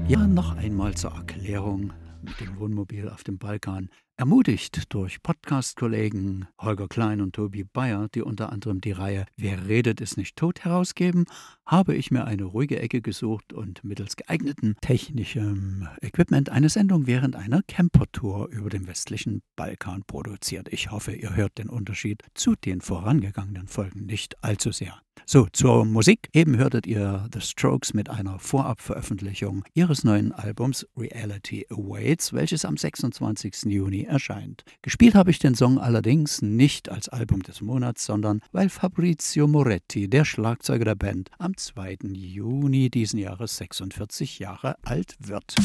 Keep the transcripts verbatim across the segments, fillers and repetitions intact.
Ja, noch einmal zur Erklärung mit dem Wohnmobil auf dem Balkan. Ermutigt durch Podcast-Kollegen Holger Klein und Tobi Bayer, die unter anderem die Reihe Wer redet, ist nicht tot herausgeben, habe ich mir eine ruhige Ecke gesucht und mittels geeignetem technischem Equipment eine Sendung während einer Campertour über den westlichen Balkan produziert. Ich hoffe, ihr hört den Unterschied zu den vorangegangenen Folgen nicht allzu sehr. So, zur Musik. Eben hörtet ihr The Strokes mit einer Vorabveröffentlichung ihres neuen Albums Reality Awaits, welches am sechsundzwanzigsten Juni erscheint. Gespielt habe ich den Song allerdings nicht als Album des Monats, sondern weil Fabrizio Moretti, der Schlagzeuger der Band, am zweiten Juni diesen Jahres sechsundvierzig Jahre alt wird.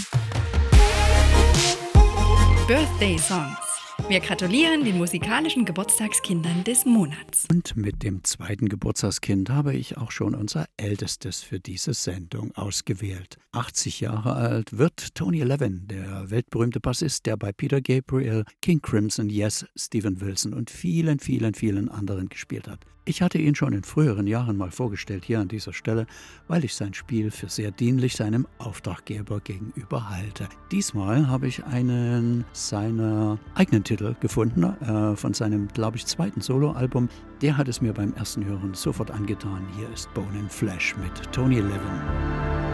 Birthday Songs. Wir gratulieren den musikalischen Geburtstagskindern des Monats. Und mit dem zweiten Geburtstagskind habe ich auch schon unser ältestes für diese Sendung ausgewählt. achtzig Jahre alt wird Tony Levin, der weltberühmte Bassist, der bei Peter Gabriel, King Crimson, Yes, Steven Wilson und vielen, vielen, vielen anderen gespielt hat. Ich hatte ihn schon in früheren Jahren mal vorgestellt hier an dieser Stelle, weil ich sein Spiel für sehr dienlich seinem Auftraggeber gegenüber halte. Diesmal habe ich einen seiner eigenen Titel gefunden, äh, von seinem, glaube ich, zweiten Soloalbum. Der hat es mir beim ersten Hören sofort angetan. Hier ist Bone and Flesh mit Tony Levin.